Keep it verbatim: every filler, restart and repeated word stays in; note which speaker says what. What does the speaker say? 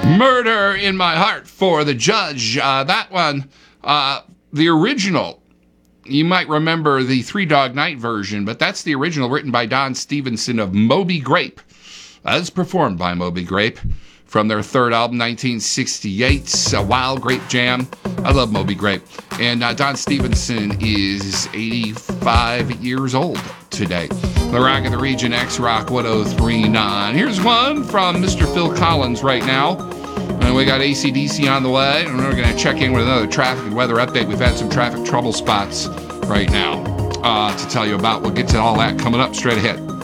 Speaker 1: Murder in My Heart for the Judge. Uh, that one, uh, the original, you might remember the Three Dog Night version, but that's the original written by Don Stevenson of Moby Grape, as performed by Moby Grape from their third album, nineteen sixty-eight, a Wild Grape Jam. I love Moby Grape. And uh, Don Stevenson is eighty-five years old today. The Rock of the Region, X-Rock one oh three point nine. Here's one from Mister Phil Collins right now. And we got A C D C on the way, and we're going to check in with another traffic and weather update. We've had some traffic trouble spots right now uh, to tell you about. We'll get to all that coming up straight ahead.